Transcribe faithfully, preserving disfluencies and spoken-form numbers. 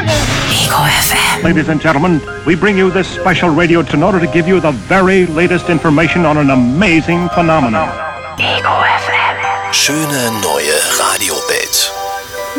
Ego F M. Ladies and gentlemen, we bring you this special radio in order to give you the very latest information on an amazing phenomenon. Ego F M. Schöne neue Radiowelt.